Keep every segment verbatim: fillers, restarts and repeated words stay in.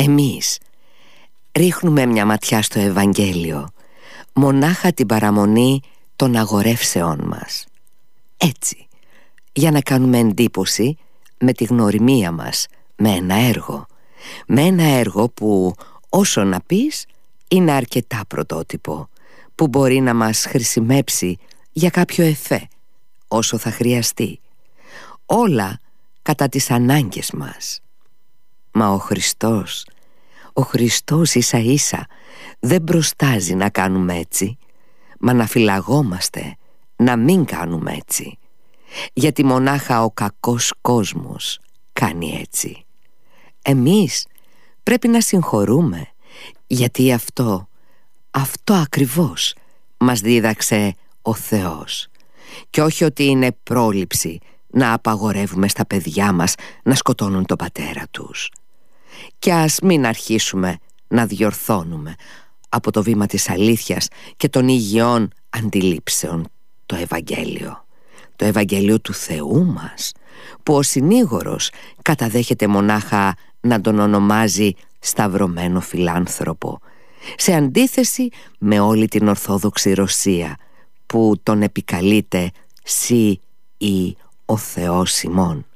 Εμείς ρίχνουμε μια ματιά στο Ευαγγέλιο μονάχα την παραμονή των αγορεύσεών μας. Έτσι, για να κάνουμε εντύπωση με τη γνωριμία μας, με ένα έργο. Με ένα έργο που, όσο να πεις, είναι αρκετά πρωτότυπο, που μπορεί να μας χρησιμέψει για κάποιο εφέ, όσο θα χρειαστεί. Όλα κατά τις ανάγκες μας. Μα ο Χριστός, ο Χριστός ίσα ίσα δεν μπροστάζει να κάνουμε έτσι, μα να φυλαγόμαστε να μην κάνουμε έτσι, γιατί μονάχα ο κακός κόσμος κάνει έτσι. Εμείς πρέπει να συγχωρούμε, γιατί αυτό, αυτό ακριβώς μας δίδαξε ο Θεός, και όχι ότι είναι πρόληψη να απαγορεύουμε στα παιδιά μας να σκοτώνουν τον πατέρα τους. Και ας μην αρχίσουμε να διορθώνουμε από το βήμα της αλήθειας και των υγιών αντιλήψεων το Ευαγγέλιο. Το Ευαγγέλιο του Θεού μας, που ο συνήγορος καταδέχεται μονάχα να τον ονομάζει σταυρωμένο φιλάνθρωπο, σε αντίθεση με όλη την Ορθόδοξη Ρωσία, που τον επικαλείται «Συ ή ο Θεός ημών».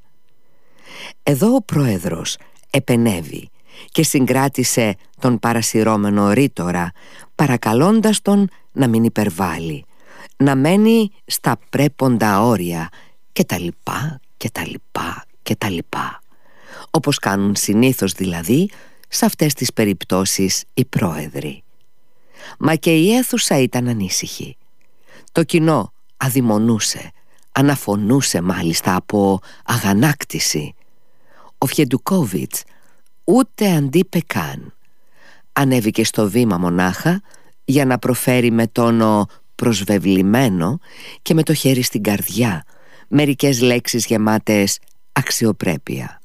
Εδώ ο πρόεδρος επενέβη και συγκράτησε τον παρασυρώμενο ρήτορα, παρακαλώντας τον να μην υπερβάλλει, να μένει στα πρέποντα όρια και τα λοιπά και τα λοιπά και τα λοιπά, όπως κάνουν συνήθως δηλαδή σε αυτές τις περιπτώσεις οι πρόεδροι. Μα και η αίθουσα ήταν ανήσυχη. Το κοινό αδειμονούσε, αναφωνούσε μάλιστα από αγανάκτηση. Ο Φιεντουκόβιτς ούτε αντίπε καν. Ανέβηκε στο βήμα μονάχα για να προφέρει με τόνο προσβεβλημένο και με το χέρι στην καρδιά μερικές λέξεις γεμάτες αξιοπρέπεια.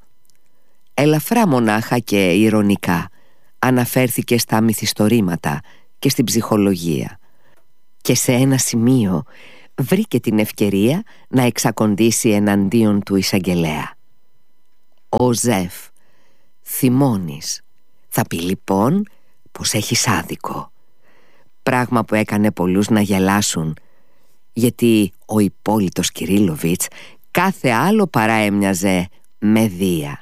Ελαφρά μονάχα και ειρωνικά αναφέρθηκε στα μυθιστορήματα και στην ψυχολογία, και σε ένα σημείο βρήκε την ευκαιρία να εξακοντήσει εναντίον του εισαγγελέα. «Ο Ζεφ, θυμώνεις. Θα πει λοιπόν πως έχεις άδικο». Πράγμα που έκανε πολλούς να γελάσουν, γιατί ο Ιππόλιτος Κυρίλοβιτς κάθε άλλο παρά έμοιαζε με Δία.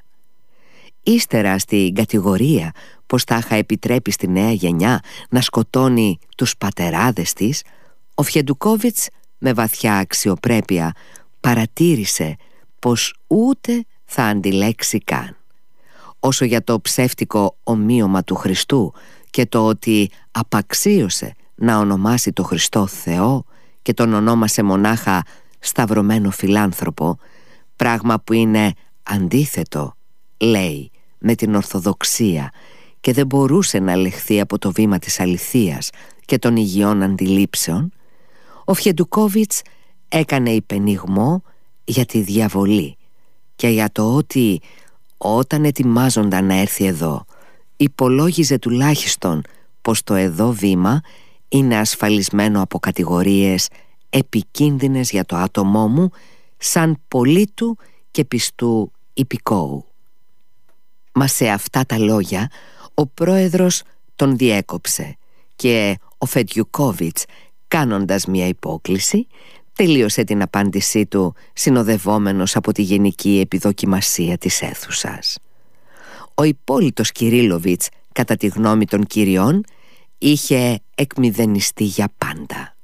Ύστερα στην κατηγορία πως τα είχα επιτρέπει στη νέα γενιά να σκοτώνει τους πατεράδες της, ο Φιεντουκόβιτς με βαθιά αξιοπρέπεια παρατήρησε πως ούτε θα αντιλέξει καν. Όσο για το ψεύτικο ομοίωμα του Χριστού και το ότι απαξίωσε να ονομάσει το Χριστό Θεό και τον ονόμασε μονάχα σταυρωμένο φιλάνθρωπο, πράγμα που είναι αντίθετο, λέει, με την Ορθοδοξία και δεν μπορούσε να λεχθεί από το βήμα της αληθείας και των υγιών αντιλήψεων, ο Φιεντουκόβιτς έκανε υπενιγμό για τη διαβολή και για το ότι όταν ετοιμάζονταν να έρθει εδώ υπολόγιζε τουλάχιστον πως το εδώ βήμα είναι ασφαλισμένο από κατηγορίες επικίνδυνες για το άτομό μου σαν πολίτου και πιστού υπηκόου. Μα σε αυτά τα λόγια ο πρόεδρος τον διέκοψε και ο Φιεντουκόβιτς, κάνοντας μια υπόκλιση, τελείωσε την απάντησή του συνοδευόμενος από τη γενική επιδοκιμασία της αίθουσας. Ο Ιππόλιτος Κυρίλοβιτς, κατά τη γνώμη των κυριών, είχε εκμηδενιστεί για πάντα.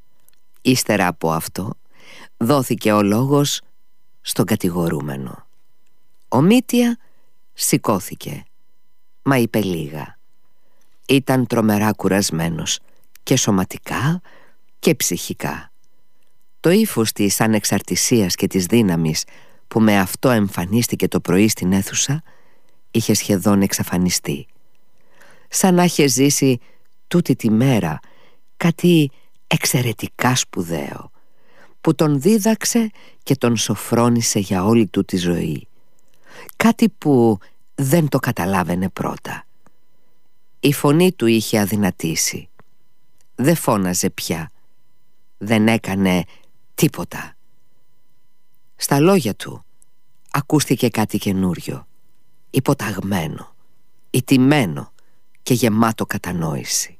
Ύστερα από αυτό δόθηκε ο λόγος στον κατηγορούμενο. Ο Μήτια σηκώθηκε, μα είπε λίγα. Ήταν τρομερά κουρασμένος και σωματικά και ψυχικά. Το ύφος της ανεξαρτησίας και της δύναμης που με αυτό εμφανίστηκε το πρωί στην αίθουσα είχε σχεδόν εξαφανιστεί. Σαν να είχε ζήσει τούτη τη μέρα κάτι εξαιρετικά σπουδαίο που τον δίδαξε και τον σοφρόνησε για όλη του τη ζωή. Κάτι που δεν το καταλάβαινε πρώτα. Η φωνή του είχε αδυνατήσει. Δεν φώναζε πια. Δεν έκανε τίποτα. Στα λόγια του ακούστηκε κάτι καινούριο, υποταγμένο, ηττημένο και γεμάτο κατανόηση.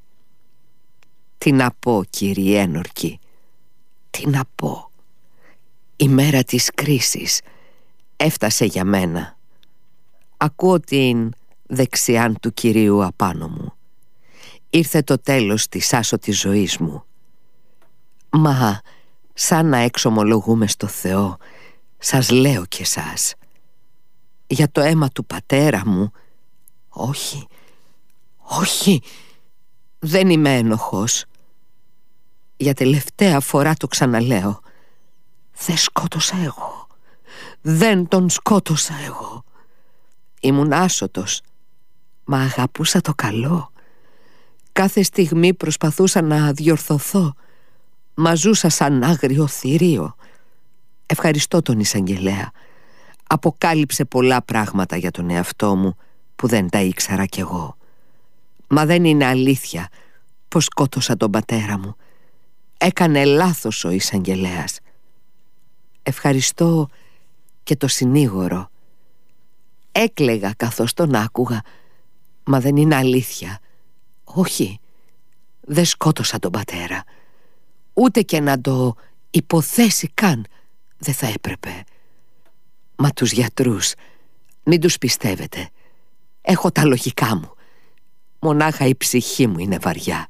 Τι να πω, κύριε ένορκη, τι να πω. Η μέρα της κρίσης έφτασε για μένα. Ακούω την δεξιάν του Κυρίου απάνω μου. Ήρθε το τέλος της άσωτης ζωής μου. Μα σαν να εξομολογούμε στο Θεό, σας λέω και σας, για το αίμα του πατέρα μου, όχι, όχι, δεν είμαι ένοχος. Για τελευταία φορά το ξαναλέω, δεν σκότωσα εγώ, δεν τον σκότωσα εγώ. Ήμουν άσωτος, μα αγαπούσα το καλό. Κάθε στιγμή προσπαθούσα να διορθωθώ, μα ζούσα σαν άγριο θηρίο. Ευχαριστώ τον εισαγγελέα. Αποκάλυψε πολλά πράγματα για τον εαυτό μου που δεν τα ήξερα κι εγώ. Μα δεν είναι αλήθεια πως σκότωσα τον πατέρα μου. Έκανε λάθος ο εισαγγελέας. Ευχαριστώ και το συνήγορο. Έκλαιγα καθώς τον άκουγα, μα δεν είναι αλήθεια. Όχι, δεν σκότωσα τον πατέρα. Ούτε και να το υποθέσει καν δεν θα έπρεπε. Μα τους γιατρούς μην τους πιστεύετε. Έχω τα λογικά μου. Μονάχα η ψυχή μου είναι βαριά.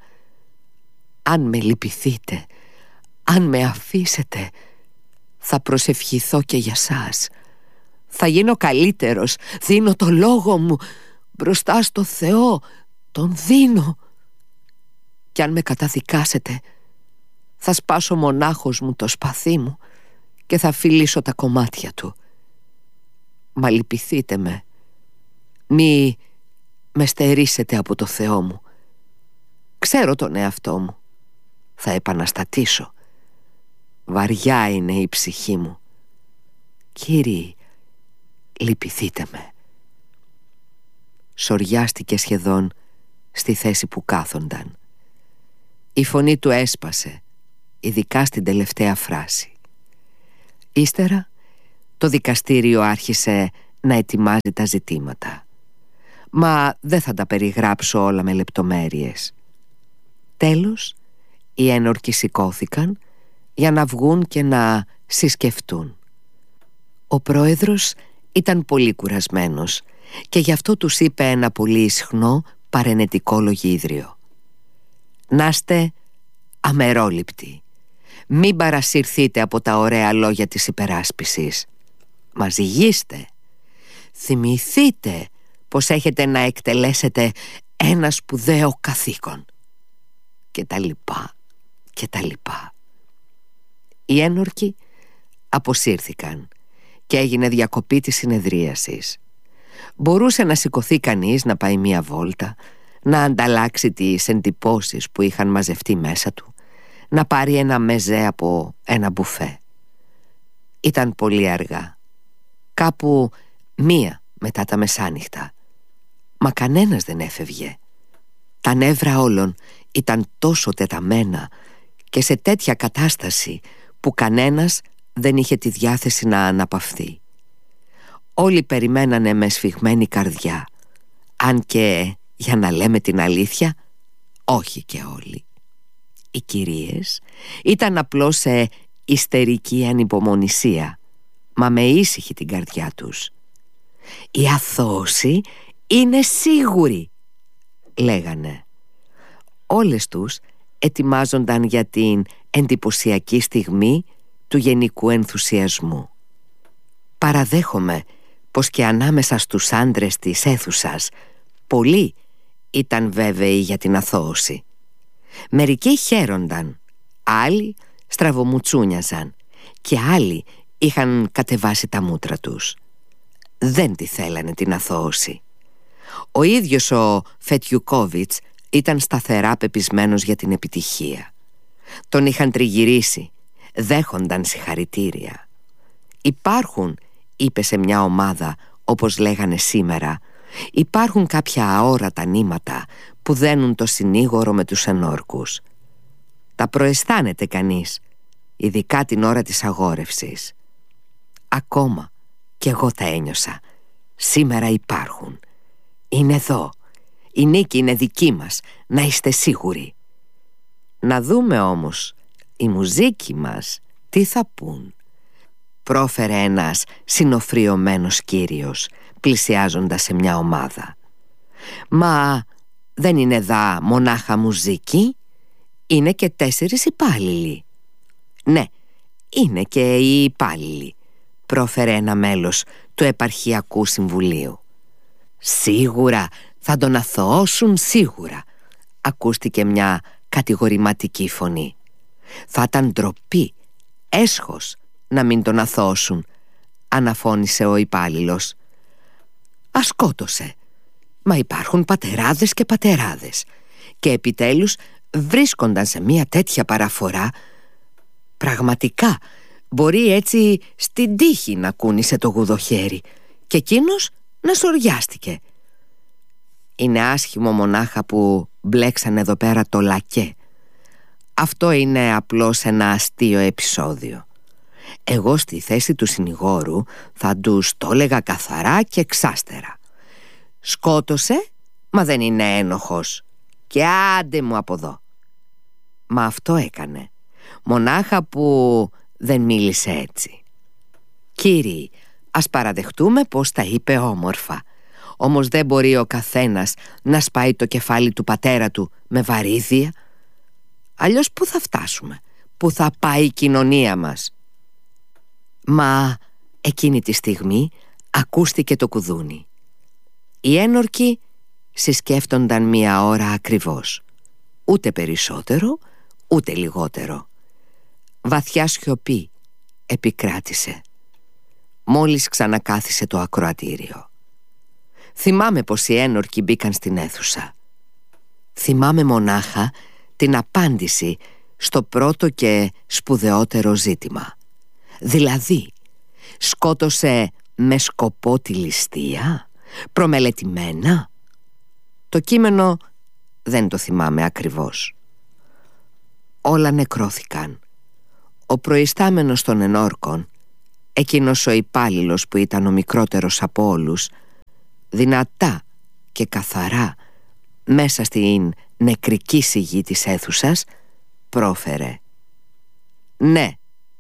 Αν με λυπηθείτε, αν με αφήσετε, θα προσευχηθώ και για σας. Θα γίνω καλύτερος. Δίνω το λόγο μου μπροστά στο Θεό. Τον δίνω. Κι αν με καταδικάσετε, θα σπάσω μονάχος μου το σπαθί μου και θα φιλήσω τα κομμάτια του. Μα λυπηθείτε με. Μη με στερήσετε από το Θεό μου. Ξέρω τον εαυτό μου. Θα επαναστατήσω. Βαριά είναι η ψυχή μου. Κύριοι, λυπηθείτε με. Σοριάστηκε σχεδόν στη θέση που κάθονταν. Η φωνή του έσπασε, ειδικά στην τελευταία φράση. Ύστερα το δικαστήριο άρχισε να ετοιμάζει τα ζητήματα. Μα δεν θα τα περιγράψω όλα με λεπτομέρειες. Τέλος, οι ένορκοι σηκώθηκαν για να βγουν και να συσκεφτούν. Ο πρόεδρος ήταν πολύ κουρασμένος και γι' αυτό τους είπε ένα πολύ ισχνό παρενετικό λογίδριο. «Νάστε αμερόληπτοι. Μην παρασυρθείτε από τα ωραία λόγια της υπεράσπισης. Μα ζυγίστε. Θυμηθείτε πως έχετε να εκτελέσετε ένα σπουδαίο καθήκον». Και τα λοιπά και τα λοιπά. Οι ένορκοι αποσύρθηκαν και έγινε διακοπή της συνεδρίασης. Μπορούσε να σηκωθεί κανείς να πάει μία βόλτα, να ανταλλάξει τις εντυπώσεις που είχαν μαζευτεί μέσα του, να πάρει ένα μεζέ από ένα μπουφέ. Ήταν πολύ αργά, κάπου μία μετά τα μεσάνυχτα, μα κανένας δεν έφευγε. Τα νεύρα όλων ήταν τόσο τεταμένα και σε τέτοια κατάσταση που κανένας δεν είχε τη διάθεση να αναπαυθεί. Όλοι περιμένανε με σφιγμένη καρδιά, αν και, για να λέμε την αλήθεια, όχι και όλοι. Οι κυρίες ήταν απλώς σε ιστερική ανυπομονησία, μα με ήσυχη την καρδιά τους. «Η αθώωση είναι σίγουρη», λέγανε. Όλες τους ετοιμάζονταν για την εντυπωσιακή στιγμή του γενικού ενθουσιασμού. Παραδέχομαι πως και ανάμεσα στους άντρες της αίθουσας πολλοί ήταν βέβαιοι για την αθώωση. Μερικοί χαίρονταν, άλλοι στραβομουτσούνιαζαν και άλλοι είχαν κατεβάσει τα μούτρα τους. Δεν τη θέλανε την αθώωση. Ο ίδιος ο Φετιουκόβιτς ήταν σταθερά πεπισμένος για την επιτυχία. Τον είχαν τριγυρίσει, δέχονταν συγχαρητήρια. «Υπάρχουν», είπε σε μια ομάδα, όπως λέγανε σήμερα, «υπάρχουν κάποια αόρατα νήματα που δένουν το συνήγορο με τους ενόρκους. Τα προαισθάνεται κανείς, ειδικά την ώρα της αγόρευσης. Ακόμα κι εγώ τα ένιωσα. Σήμερα υπάρχουν. Είναι εδώ, Η νίκη είναι δική μας, να είστε σίγουροι. Να δούμε όμως οι μουζίκοι μας τι θα πούν, πρόφερε ένας συνοφριωμένος κύριος, πλησιάζοντας σε μια ομάδα. Μα δεν είναι δα μονάχα μουζίκοι, είναι και τέσσερις υπάλληλοι. Ναι, είναι και οι υπάλληλοι, πρόφερε ένα μέλος του επαρχιακού συμβουλίου. Σίγουρα θα τον αθωώσουν, σίγουρα, ακούστηκε μια κατηγορηματική φωνή. Θα ήταν ντροπή, έσχος να μην τον αθώσουν, αναφώνησε ο υπάλληλος. Ασκότωσε. Μα υπάρχουν πατεράδες και πατεράδες, και επιτέλους βρίσκονταν σε μια τέτοια παραφορά. Πραγματικά μπορεί έτσι στην τύχη να κούνησε το γουδοχέρι και εκείνος να σοριάστηκε. Είναι άσχημο μονάχα που μπλέξανε εδώ πέρα το λακέ. Αυτό είναι απλώς ένα αστείο επεισόδιο. Εγώ στη θέση του συνηγόρου θα τους το έλεγα καθαρά και εξάστερα. Σκότωσε, μα δεν είναι ένοχος, και άντε μου από εδώ. Μα αυτό έκανε, μονάχα που δεν μίλησε έτσι. Κύριοι, ας παραδεχτούμε πως τα είπε όμορφα. Όμως δεν μπορεί ο καθένας να σπάει το κεφάλι του πατέρα του με βαρύδια. Αλλιώς πού θα φτάσουμε, πού θα πάει η κοινωνία μας? Μα εκείνη τη στιγμή ακούστηκε το κουδούνι. Οι ένορκοι συσκέφτονταν μία ώρα ακριβώς, ούτε περισσότερο ούτε λιγότερο. Βαθιά σιωπή επικράτησε. Μόλις ξανακάθισε το ακροατήριο. Θυμάμαι πως οι ένορκοι μπήκαν στην αίθουσα. Θυμάμαι μονάχα την απάντηση στο πρώτο και σπουδαιότερο ζήτημα. Δηλαδή, σκότωσε με σκοπό τη ληστεία, προμελετημένα? Το κείμενο δεν το θυμάμαι ακριβώς. Όλα νεκρώθηκαν. Ο προϊστάμενος των ενόρκων, εκείνος ο υπάλληλος που ήταν ο μικρότερος από όλους, δυνατά και καθαρά μέσα στην νεκρική σιγή της αίθουσας πρόφερε: ναι,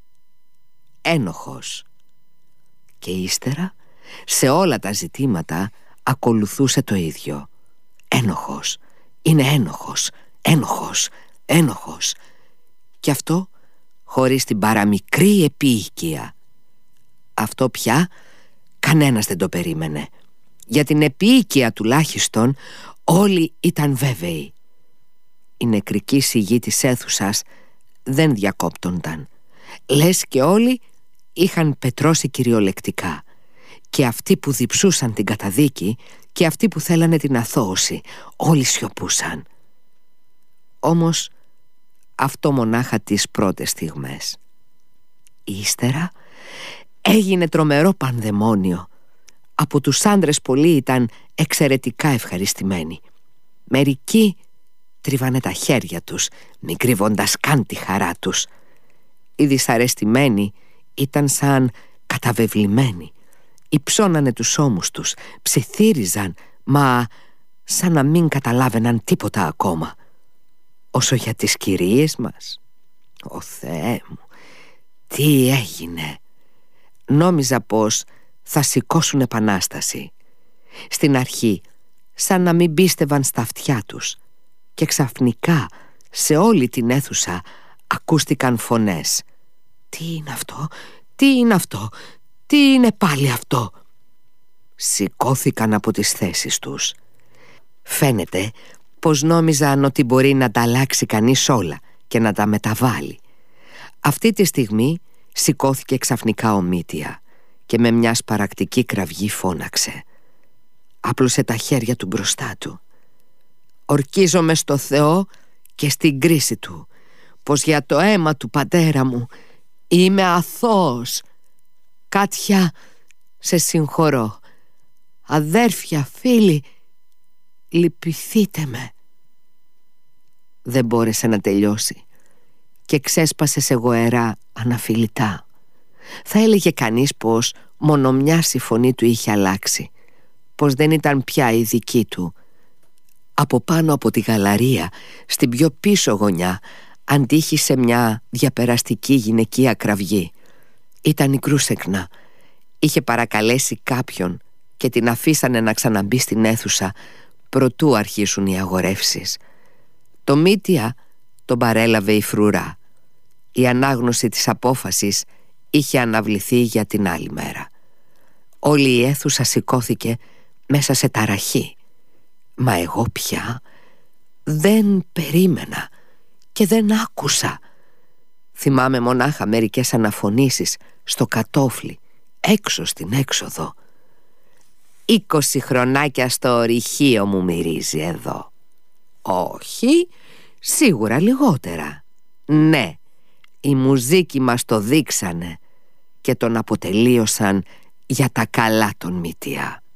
ένοχος. Και ύστερα σε όλα τα ζητήματα ακολουθούσε το ίδιο. Ένοχος, είναι ένοχος, ένοχος, ένοχος. Και αυτό χωρίς την παραμικρή επίοικια. Αυτό πια κανένας δεν το περίμενε. Για την επίοικια τουλάχιστον όλοι ήταν βέβαιοι. Η νεκρική σιγή της αίθουσας δεν διακόπτονταν. Λες και όλοι είχαν πετρώσει κυριολεκτικά. Και αυτοί που διψούσαν την καταδίκη και αυτοί που θέλανε την αθώωση, όλοι σιωπούσαν. Όμως αυτό μονάχα τις πρώτες στιγμές. Ύστερα έγινε τρομερό πανδαιμόνιο. Από τους άντρες πολλοί ήταν εξαιρετικά ευχαριστημένοι. Μερικοί τρίβανε τα χέρια τους, μη κρύβοντας καν τη χαρά τους. Οι δυσαρεστημένοι ήταν σαν καταβεβλημένοι. Υψώνανε τους ώμους τους, ψιθύριζαν, μα σαν να μην καταλάβαιναν τίποτα ακόμα. Όσο για τις κυρίες μας, ο Θεέ μου, τι έγινε! Νόμιζα πως θα σηκώσουν επανάσταση. Στην αρχή σαν να μην πίστευαν στα αυτιά τους, και ξαφνικά σε όλη την αίθουσα ακούστηκαν φωνές. Τι είναι αυτό, τι είναι αυτό, τι είναι πάλι αυτό? Σηκώθηκαν από τις θέσεις τους. Φαίνεται πως νόμιζαν ότι μπορεί να τα αλλάξει κανείς όλα και να τα μεταβάλει. Αυτή τη στιγμή σηκώθηκε ξαφνικά ο Μήτια και με μια σπαρακτική κραυγή φώναξε. Άπλωσε τα χέρια του μπροστά του. Ορκίζομαι στο Θεό και στην κρίση του πως για το αίμα του πατέρα μου είμαι αθώος. Κάτια, σε συγχωρώ. Αδέρφια, φίλοι, λυπηθείτε με. Δεν μπόρεσε να τελειώσει και ξέσπασε σε γοερά αναφιλητά. Θα έλεγε κανείς πως μονομιάς η φωνή του είχε αλλάξει, πως δεν ήταν πια η δική του, Από πάνω από τη γαλαρία, στην πιο πίσω γωνιά, αντίχησε μια διαπεραστική γυναικεία κραυγή. Ήταν η Κρούσεκνα. Είχε παρακαλέσει κάποιον και την αφήσανε να ξαναμπεί στην αίθουσα προτού αρχίσουν οι αγορεύσεις. Το Μήτια τον παρέλαβε η φρουρά. Η ανάγνωση της απόφασης είχε αναβληθεί για την άλλη μέρα. Όλη η αίθουσα σηκώθηκε μέσα σε ταραχή. Μα εγώ πια δεν περίμενα και δεν άκουσα. Θυμάμαι μονάχα μερικές αναφωνήσεις στο κατόφλι, έξω στην έξοδο. «Είκοσι χρονάκια στο ορυχείο μου μυρίζει εδώ». «Όχι, σίγουρα λιγότερα». «Ναι, οι μουζίκοι μας το δείξανε και τον αποτελείωσαν για τα καλά των Μήτια».